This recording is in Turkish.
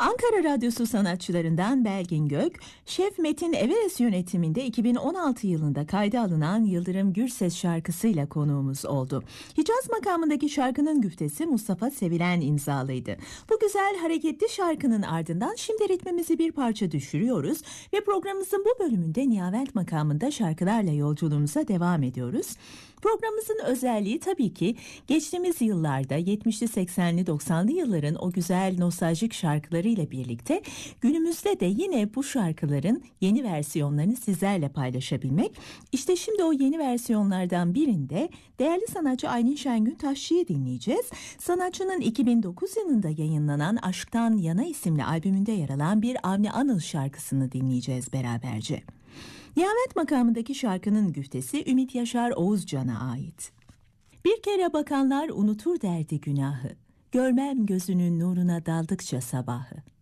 Ankara Radyosu sanatçılarından Belgin Gök, Şef Metin Everest yönetiminde 2016 yılında kayda alınan Yıldırım Gürses şarkısıyla konuğumuz oldu. Hicaz makamındaki şarkının güftesi Mustafa Sevilen imzalıydı. Bu güzel hareketli şarkının ardından şimdi ritmimizi bir parça düşürüyoruz ve programımızın bu bölümünde Nihavent makamında şarkılarla yolculuğumuza devam ediyoruz. Programımızın özelliği tabii ki geçtiğimiz yıllarda 70'li 80'li 90'lı yılların o güzel nostaljik şarkılarıyla birlikte günümüzde de yine bu şarkıların yeni versiyonlarını sizlerle paylaşabilmek. İşte şimdi o yeni versiyonlardan birinde değerli sanatçı Aylin Şengün Taşçı'yı dinleyeceğiz. Sanatçının 2009 yılında yayınlanan Aşktan Yana isimli albümünde yer alan bir Avni Anıl şarkısını dinleyeceğiz beraberce. Nihavent makamındaki şarkının güftesi Ümit Yaşar Oğuzcan'a ait. Bir kere bakanlar unutur derdi günahı, görmem gözünün nuruna daldıkça sabahı.